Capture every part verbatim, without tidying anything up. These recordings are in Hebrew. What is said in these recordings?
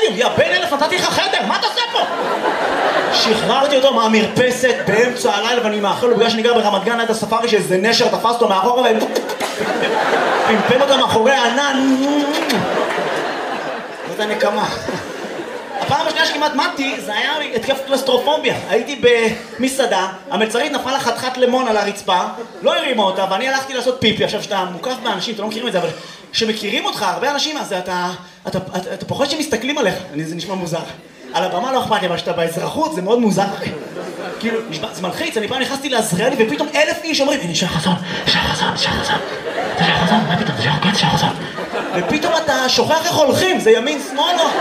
שירותים, יא בן אלף, נתתי לך חדר, מה אתה עושה פה? שחררתי אותו מהמרפסת באמצע הלילה, ואני מאחל לו בגלל שאני גר ברמת גן ליד הספארי שאיזה נשר תפס אותו מאחורה ופמפם אותו מאחורי הענן. זאת הנקמה. הפעם השנייה שכמעט מתתי, זה היה התקף קלסטרופוביה. הייתי במסעדה, המלצרית נפלה לה חתיכת לימון על הרצפה, לא הרימה אותה, ואני הלכתי לעשות פיפי. עכשיו, שאתה מוקף באנשים, אתה לא מכירים את זה, אבל כשמכירים אותך, הרבה אנשים, אז אתה, אתה, אתה, אתה פחות שמסתכלים עליך. זה נשמע מוזר. על הבמה לא אכפת לי, אבל שאתה באזרחות, זה מאוד מוזר. כאילו, זה מלחיץ, אני פעם נכנסתי לעזריאלי, ופתאום אלף איש אומרים, הנה, שי חסון, שי חסון, שי חסון, זה שי חסון, מה פתאום, זה שי חסון, שי חסון. ופתאום אתה שוכח איך הולכים, זה ימין שמאל או?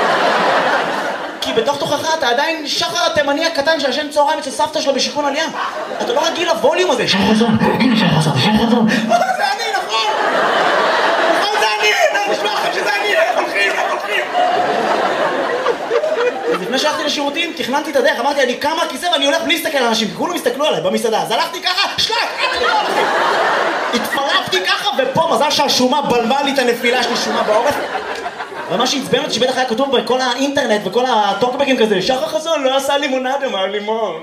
כי בתוך תוכחה אתה עדיין שחר התימני הקטן שישן צהריים אצל סבתא שלו בשיכון עלייה. אתה לא רגיל לווליום הזה. שי חסון, הנה שי חסון, שי חסון. זה אני, נכון! נכון, זה אני! נשמע לכם שזה אני, איך הולכים, איך הולכים? אז לפני שהלכתי לשירותים, תכננתי את הדרך, אמרתי, אני קם מהכיסא ואני הולך בלי להסתכל על אנשים, כי כולם הסתכלו עליי במסעדה, אז הלכתי ככה, שלק, התפרפתי ככה, ופה מזל שהשומה בלמה לי את הנפילה שלי, שומה בעורף. ומה שעצבן אותי שבטח היה כתוב בכל האינטרנט וכל הטוקבקים כזה, שחר חסון לא עשה לימונדה מהלימון.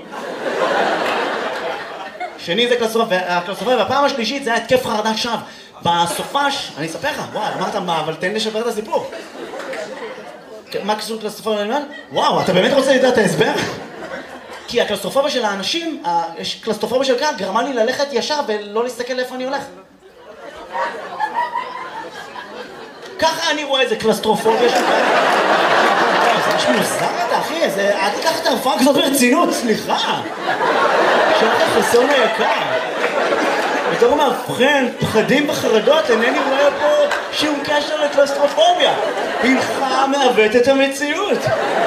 שני זה קלסטרופוביה, והפעם השלישית זה היה התקף חרדת שווא. בסופש, אני אספר לך, וואי, אמרת מה, אבל תן לי לשפר את הסיפור. מה קשור קלסטרופוביה ללימון? וואו, אתה באמת רוצה לדעת את ההסבר? כי הקלסטרופוביה של האנשים, יש קלסטרופוביה של קהל, גרמה לי ללכת ישר ולא להסתכל לאיפה אני הולך. ככה אני רואה איזה קלסטרופוביה של קהל. זה ממש מוזר אתה, אחי, אל תיקח את ההופעה כזאת ברצינות, סליחה. שחר חסון היקר. בתור מאבחן, פחדים וחרדות, אינני רואה פה שום קשר לקלסטרופוביה. הלך מעוות את המציאות.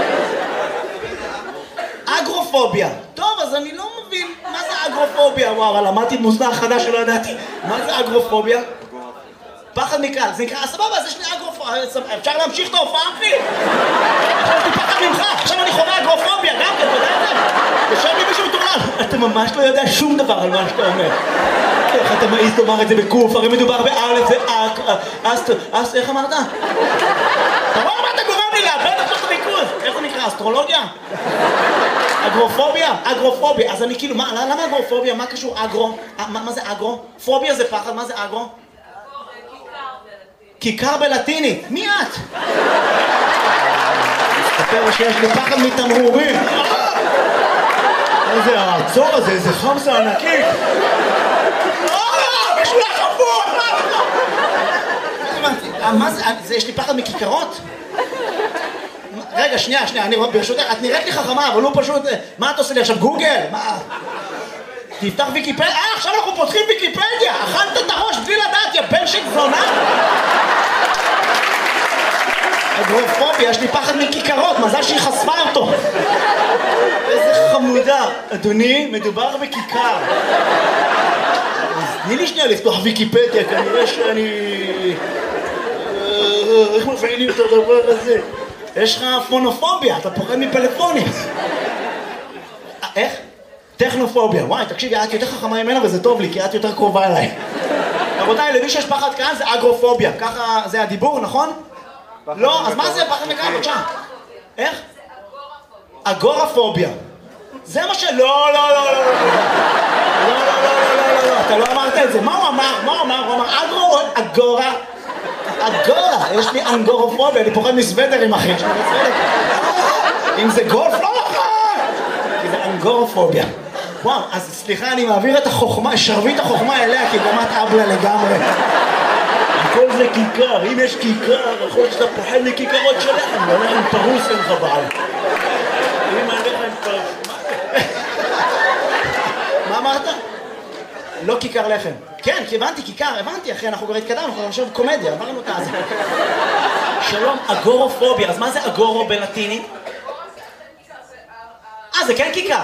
אגרופוביה. טוב, אז אני לא מבין מה זה אגרופוביה. וואו, למדתי מוסדר חדש שלא ידעתי. מה זה אגרופוביה? פחד מקהל. זה נקרא, סבבה, אז יש לי אגרופוביה. אפשר להמשיך את ההופעה, אחי? עכשיו יש לי פחד ממך. עכשיו אני חווה אגרופוביה. גם כן, אתה יודע את זה? יושב לי מישהו מתורן. אתה ממש לא יודע שום דבר על מה שאתה אומר. איך אתה מעיז לומר את זה בקוף? הרי מדובר באלף, זה אק, אסט, אסט, איך אמרת? אתה רואה מה אתה גורם לי לאבד עכשיו את הריכוז? איך זה נקרא? אסטרולוגיה? אגרופוביה? אגרופוביה. אז אני כאילו, למה אגרופוביה? מה קשור אגרו? מה זה אגרו? פוביה זה פחד, מה זה אגרו? כיכר בלטינית. מי את? מסתפר שיש לי פחד מתמרורים. איזה העצור הזה, איזה חמסה ענקית. משהו לחפור! מה זה? יש לי פחד מכיכרות? רגע, שנייה, שנייה, אני ברשותך, את נראית לי חכמה, אבל הוא פשוט... מה את עושה לי עכשיו? גוגל? מה? תפתח ויקיפדיה? אה, עכשיו אנחנו פותחים ויקיפדיה! אכלת את הראש בלי לדעת, יא בן של זונה! אגרופוביה, יש לי פחד מכיכרות, מזל שהיא חשפה אותו. איזה חמודה. אדוני, מדובר בכיכר. אז תני לי שנייה לפתוח ויקיפדיה, כנראה שאני... איך מפעילים את הדבר הזה? יש לך פונופוביה, אתה פוחד מפלאפונים. איך? טכנופוביה. וואי, תקשיבי, את יותר חכמה ממנה וזה טוב לי, כי את יותר קרובה אליי. רבותיי, למי שיש פחד כאן זה אגרופוביה. ככה זה הדיבור, נכון? לא, אז מה זה פחד מקהל? בבקשה. איך? אגורפוביה. זה מה ש... לא, לא, לא, לא, לא. לא, לא, לא, לא, לא, אתה לא אמרת את זה. מה הוא אמר? מה הוא אמר? הוא אמר אגרו או אגורה? אגורה. יש לי אנגורופוביה, אני פוחד מסוודרים, אחי. אם זה גולף, לא נכון! כי זה אנגורופוביה. וואו, אז סליחה, אני מעביר את החוכמה, שרבית החוכמה אליה, כי גם את אבלה לגמרי. הכל זה כיכר, אם יש כיכר, יכול להיות שאתה פוחד מכיכרות שלכם, אני הולך עם פרוס אין לך בעל. אם אני הולך עם פרוס... מה אמרת? לא כיכר לחם. כן, כי הבנתי כיכר, הבנתי, אחי, אנחנו כבר התקדמנו, אנחנו עכשיו קומדיה, עברנו את הזה. שלום, אגורופוביה, אז מה זה אגורו בלטינית? אה, זה כן כיכר.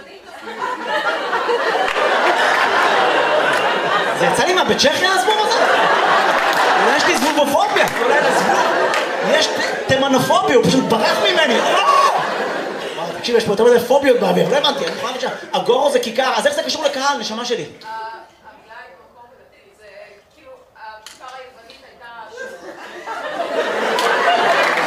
זה יצא לי מה, בצ'כיה הזבוב הזה? אולי יש לי זבובופוביה, אולי לזבוב. יש תימנופוביה, הוא פשוט ברח ממני. תקשיב, יש פה יותר מדי פוביות באוויר, לא הבנתי, אני חושב שאגורו זה כיכר, אז איך זה קשור לקהל, נשמה שלי?